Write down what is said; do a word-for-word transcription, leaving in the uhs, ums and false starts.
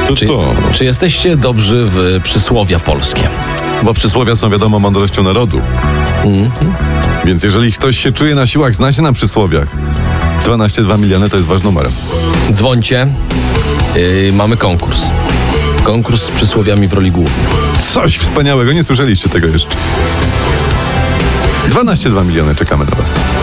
To Czy, co? czy jesteście dobrzy w przysłowia polskie? Bo przysłowia są wiadomo mądrością narodu. Mhm. Więc jeżeli ktoś się czuje na siłach, zna się na przysłowiach. dwanaście przecinek dwa miliony to jest wasz numer. Dzwońcie. Yy, mamy konkurs. Konkurs z przysłowiami w roli głównej. Coś wspaniałego, nie słyszeliście tego jeszcze. dwanaście przecinek dwa miliony, czekamy na was.